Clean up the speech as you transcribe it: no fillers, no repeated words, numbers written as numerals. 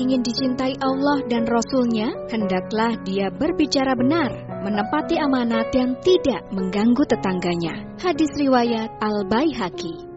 ingin dicintai Allah dan Rasul-Nya, hendaklah dia berbicara benar, menepati amanat dan tidak mengganggu tetangganya. Hadis riwayat Al-Baihaqi.